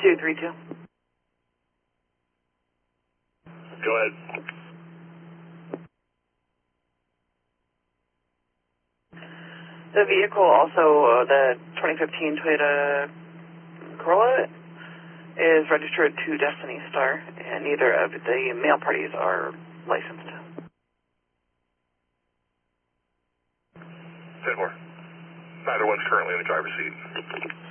232. Go ahead. The vehicle, also the 2015 Toyota Corolla, is registered to Destiny Star, and neither of the male parties are licensed. 10-4. Neither one's currently in the driver's seat.